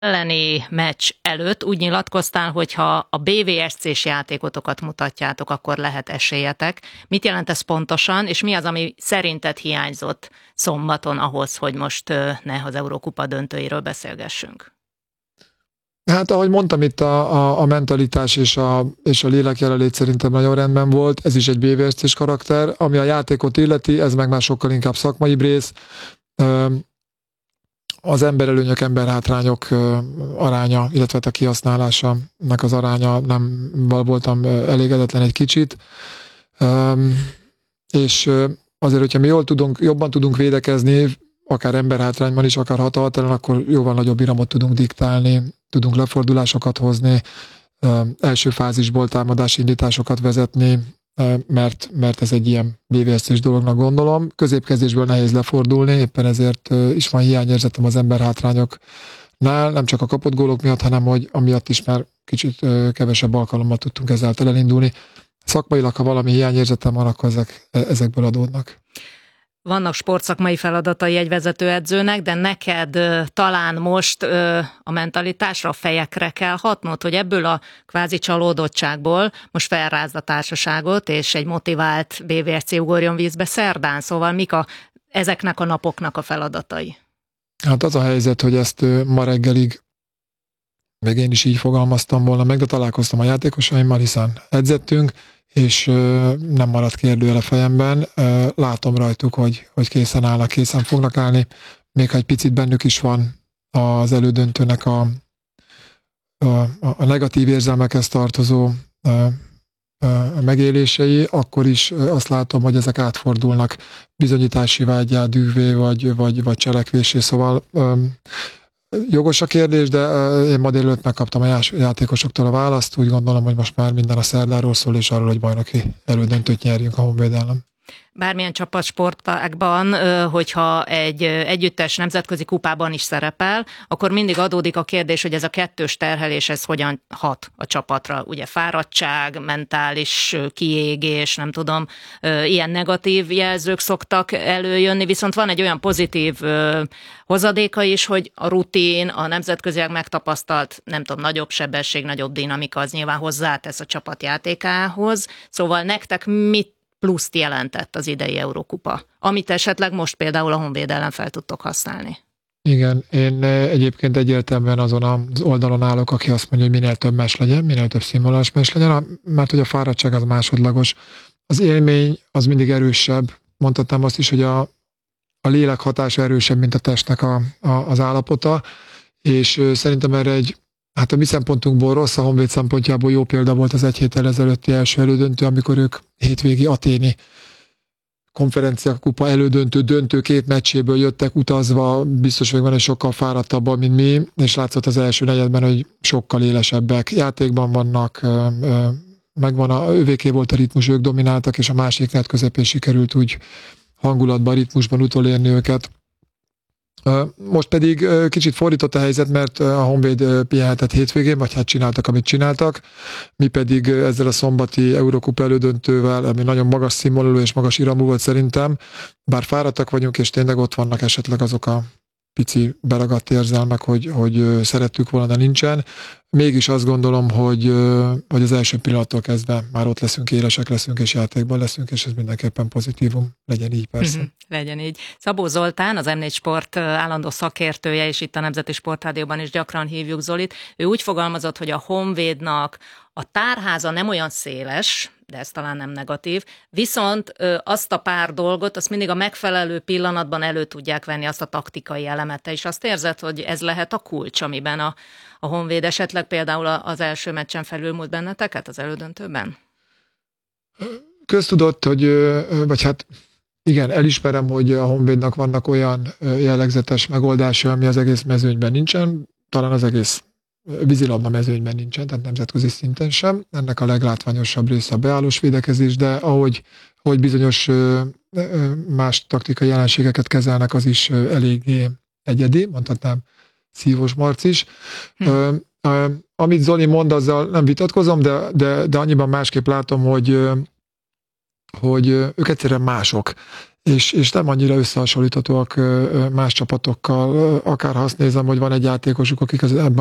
elleni meccs előtt úgy nyilatkoztál, hogy ha a BVSC-s játékotokat mutatjátok, akkor lehet esélyetek. Mit jelent ez pontosan, és mi az, ami szerinted hiányzott szombaton ahhoz, hogy most ne az Eurókupa döntőiről beszélgessünk? Hát ahogy mondtam, itt a mentalitás és a lélekjelenlét szerintem nagyon rendben volt. Ez is egy BVSC-s karakter. Ami a játékot illeti, ez meg már sokkal inkább szakmai rész. Az emberelőnyök, emberhátrányok aránya, illetve a kihasználásának az aránya nem voltam elégedetlen egy kicsit. És azért, hogyha mi jobban tudunk védekezni, akár emberhátrányban is, akár hatalmatlan, akkor jóval nagyobb iramot tudunk diktálni, tudunk lefordulásokat hozni, első fázisból támadási indításokat vezetni, mert ez egy ilyen BVSC-s dolognak gondolom. Középkezdésből nehéz lefordulni, éppen ezért is van hiányérzetem az emberhátrányoknál, nem csak a kapott gólok miatt, hanem hogy amiatt is már kicsit kevesebb alkalommal tudtunk ezáltal elindulni. Szakmailag, ha valami hiányérzetem van, akkor ezekből adódnak. Vannak sportszakmai feladatai egy vezetőedzőnek, de neked talán most a mentalitásra, a fejekre kell hatnod, hogy ebből a kvázi csalódottságból most felrázd a társaságot, és egy motivált BVSC ugorjon vízbe szerdán. Szóval mik ezeknek a napoknak a feladatai? Hát az a helyzet, hogy ezt ma reggelig még én is így fogalmaztam volna meg, de találkoztam a játékosaimmal, hiszen edzettünk, és nem maradt kérdőjel a fejemben. Látom rajtuk, hogy készen állnak, készen fognak állni. Még ha egy picit bennük is van az elődöntőnek a negatív érzelmekhez tartozó megélései, akkor is azt látom, hogy ezek átfordulnak bizonyítási vággyá, dühvé vagy cselekvésé. Szóval jogos a kérdés, de én ma délelőtt megkaptam a játékosoktól a választ. Úgy gondolom, hogy most már minden a szerdáról szól, és arról, hogy bajnoki elődöntőt nyerjünk a Honvéd ellen. Bármilyen csapatsportágban, hogyha egy együttes nemzetközi kupában is szerepel, akkor mindig adódik a kérdés, hogy ez a kettős terhelés, ez hogyan hat a csapatra. Ugye fáradtság, mentális kiégés, nem tudom, ilyen negatív jelzők szoktak előjönni, viszont van egy olyan pozitív hozadéka is, hogy a rutin, a nemzetközileg megtapasztalt, nem tudom, nagyobb sebesség, nagyobb dinamika az nyilván hozzátesz a csapatjátékához. Szóval nektek mit pluszt jelentett az idei Eurókupa, amit esetleg most például a Honvéd ellen fel tudtok használni? Igen, én egyébként egyértelműen azon az oldalon állok, aki azt mondja, hogy minél több meccs legyen, minél több színvonalas meccs legyen, mert hogy a fáradtság az másodlagos. Az élmény az mindig erősebb. Mondhatnám azt is, hogy a lélek hatása erősebb, mint a testnek az állapota, és szerintem erre hát a mi szempontunkból rossz, a Honvéd szempontjából jó példa volt az egy héttel ezelőtti első elődöntő, amikor ők hétvégi aténi konferenciakupa elődöntő, döntő két meccséből jöttek utazva, biztos vagyok benne, hogy sokkal fáradtabban, mint mi, és látszott az első negyedben, hogy sokkal élesebbek. Játékban vannak, megvan ővéké volt a ritmus, ők domináltak, és a másik net közepén sikerült úgy hangulatban, ritmusban utolérni őket. Most pedig kicsit fordított a helyzet, mert a Honvéd pihenhetett hétvégén, vagy hát csináltak, amit csináltak. Mi pedig ezzel a szombati Eurókupa elődöntővel, ami nagyon magas színvonalú és magas iramú volt szerintem, bár fáradtak vagyunk, és tényleg ott vannak esetleg azok a pici beragadt érzelmek, hogy szerettük volna, de nincsen. Mégis azt gondolom, hogy az első pillanattól kezdve már ott leszünk, élesek leszünk, és játékban leszünk, és ez mindenképpen pozitívum. Legyen így, persze. Legyen így. Szabó Zoltán, az M4 Sport állandó szakértője, és itt a Nemzeti Sportrádióban is gyakran hívjuk Zolit. Ő úgy fogalmazott, hogy a Honvédnak a tárháza nem olyan széles, de ez talán nem negatív, viszont azt a pár dolgot, azt mindig a megfelelő pillanatban elő tudják venni, azt a taktikai elemet. És azt érzed, hogy ez lehet a kulcs, amiben a Honvéd esetleg például az első meccsen felülmúlt benneteket az elődöntőben? Köztudott, vagy hát igen, elismerem, hogy a Honvédnak vannak olyan jellegzetes megoldása, ami az egész mezőnyben nincsen, talán az egész vízilabda mezőnyben nincsen, tehát nemzetközi szinten sem. Ennek a leglátványosabb része a beállós védekezés, de ahogy bizonyos más taktikai jelenségeket kezelnek, az is eléggé egyedi, mondhatnám Szívós Marc is. Amit Zoli mond, azzal nem vitatkozom, de annyiban másképp látom, hogy ők egyszerűen mások. és nem annyira összehasonlíthatóak más csapatokkal. Akár ha azt nézem, hogy van egy játékosuk, akik ebben